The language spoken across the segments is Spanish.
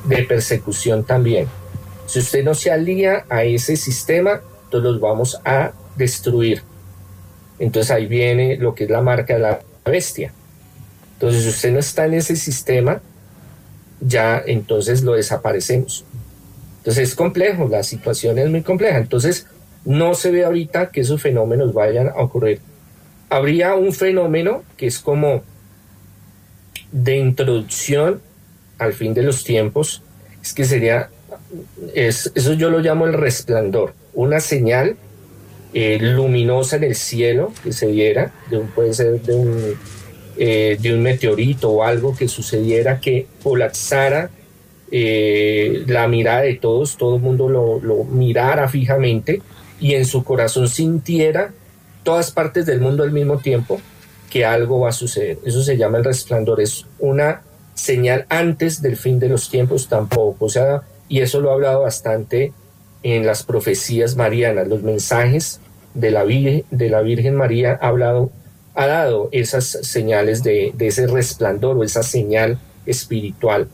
de persecución también. Si usted no se alía a ese sistema, entonces los vamos a destruir. Entonces ahí viene lo que es la marca de la bestia. Entonces si usted no está en ese sistema, ya entonces lo desaparecemos. Entonces es complejo, la situación es muy compleja. Entonces no se ve ahorita que esos fenómenos vayan a ocurrir. Habría un fenómeno que es como de introducción al fin de los tiempos, es que sería, eso yo lo llamo el resplandor, una señal luminosa en el cielo que se diera, puede ser de un meteorito o algo que sucediera que colapsara la mirada de todos, todo el mundo lo mirara fijamente y en su corazón sintiera todas partes del mundo al mismo tiempo que algo va a suceder. Eso se llama el resplandor, es una señal antes del fin de los tiempos tampoco, o sea, y eso lo ha hablado bastante en las profecías marianas, los mensajes de la Virgen María ha dado esas señales de ese resplandor o esa señal espiritual.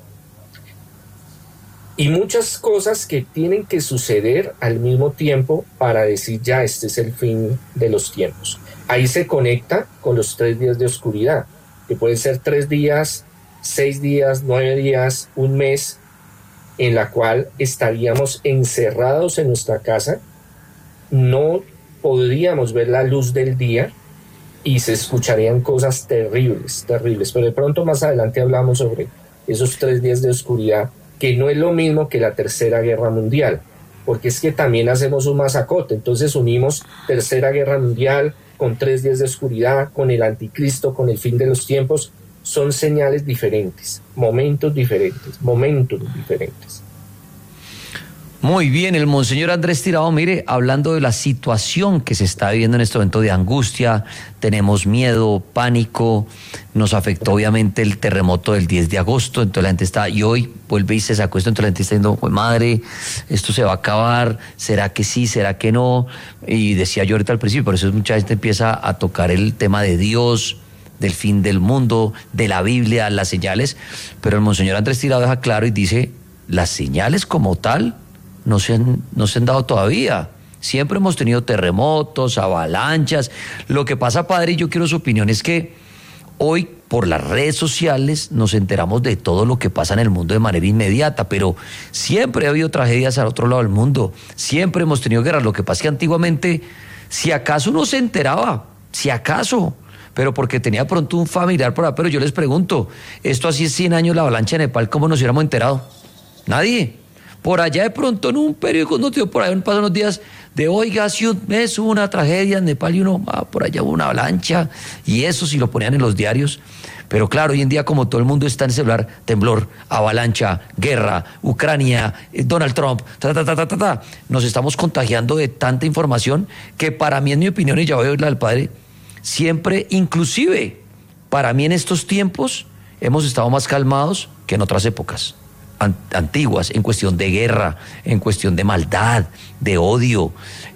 Y muchas cosas que tienen que suceder al mismo tiempo para decir ya este es el fin de los tiempos. Ahí se conecta con los 3 días de oscuridad, que pueden ser 3 días, 6 días, 9 días, un mes, en la cual estaríamos encerrados en nuestra casa, no podríamos ver la luz del día y se escucharían cosas terribles, pero de pronto más adelante hablamos sobre esos 3 días de oscuridad, que no es lo mismo que la Tercera Guerra Mundial, porque es que también hacemos un masacote, entonces unimos Tercera Guerra Mundial con 3 días de oscuridad, con el anticristo, con el fin de los tiempos. Son señales diferentes, momentos diferentes. Muy bien, el monseñor Andrés Tirado, mire, hablando de la situación que se está viviendo en este momento de angustia, tenemos miedo, pánico, nos afectó obviamente el terremoto del 10 de agosto, entonces la gente está, y hoy vuelve y se sacó esto, entonces la gente está diciendo, pues madre, esto se va a acabar, ¿será que sí, será que no? Y decía yo ahorita al principio, por eso mucha gente empieza a tocar el tema de Dios, del fin del mundo, de la Biblia, las señales, pero el monseñor Andrés Tirado deja claro y dice, las señales como tal no se han dado todavía. Siempre hemos tenido terremotos, avalanchas. Lo que pasa, padre, y yo quiero su opinión, es que hoy por las redes sociales nos enteramos de todo lo que pasa en el mundo de manera inmediata, pero siempre ha habido tragedias al otro lado del mundo, siempre hemos tenido guerras. Lo que pasa es que antiguamente, si acaso uno se enteraba, si acaso, pero porque tenía pronto un familiar por ahí. Pero yo les pregunto, esto así 100 años, la avalancha de Nepal, ¿cómo nos hubiéramos enterado? Nadie. Por allá de pronto en un periódico notició, por ahí pasan unos días de, oiga, hace un mes hubo una tragedia en Nepal y uno, por allá hubo una avalancha, y eso sí lo ponían en los diarios. Pero claro, hoy en día como todo el mundo está en el celular, temblor, avalancha, guerra, Ucrania, Donald Trump, nos estamos contagiando de tanta información que para mí, en mi opinión, y ya voy a oír la del padre, siempre, inclusive, para mí en estos tiempos, hemos estado más calmados que en otras épocas antiguas, en cuestión de guerra, en cuestión de maldad, de odio.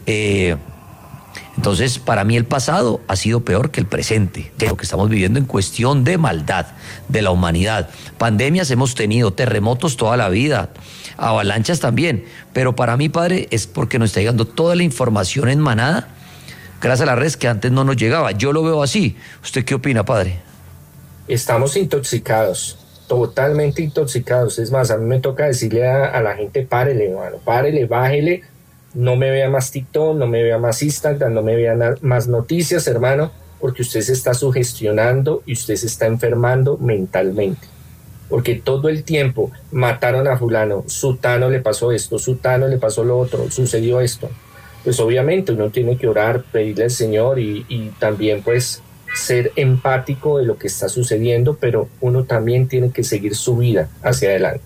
Entonces, para mí el pasado ha sido peor que el presente, de lo que estamos viviendo en cuestión de maldad de la humanidad. Pandemias hemos tenido, terremotos toda la vida, avalanchas también, pero para mí, padre, es porque nos está llegando toda la información en manada, gracias a las redes, que antes no nos llegaba. Yo lo veo así. ¿Usted qué opina, padre? Estamos intoxicados. Totalmente intoxicados. Es más, a mí me toca decirle a la gente, párele, hermano, párele, bájele, no me vea más TikTok, no me vea más Instagram, no me vea más noticias, hermano, porque usted se está sugestionando y usted se está enfermando mentalmente. Porque todo el tiempo mataron a fulano, sutano le pasó esto, sutano le pasó lo otro, sucedió esto. Pues obviamente uno tiene que orar, pedirle al Señor y también pues ser empático de lo que está sucediendo, pero uno también tiene que seguir su vida hacia adelante.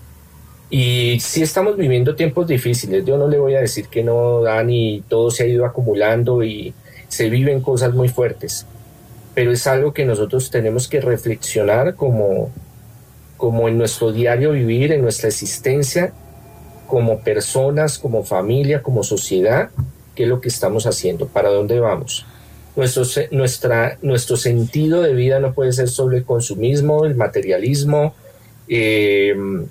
Y sí estamos viviendo tiempos difíciles, yo no le voy a decir que no, Dani, todo se ha ido acumulando y se viven cosas muy fuertes, pero es algo que nosotros tenemos que reflexionar como en nuestro diario vivir, en nuestra existencia, como personas, como familia, como sociedad, qué es lo que estamos haciendo, para dónde vamos. Nuestro sentido de vida no puede ser solo el consumismo, el materialismo,